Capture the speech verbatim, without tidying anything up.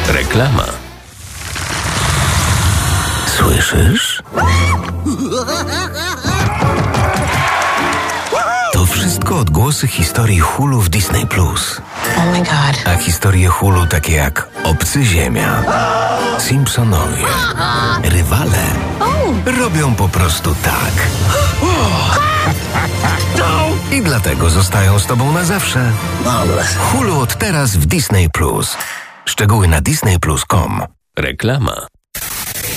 Reklama. Słyszysz? To wszystko odgłosy historii Hulu w Disney Plus. Oh my god. A historie Hulu takie jak Obcy Ziemia, Simpsonowie, Rywale robią po prostu tak. I dlatego zostają z tobą na zawsze. Hulu od teraz w Disney Plus. Szczegóły na disney plus kropka com. Reklama.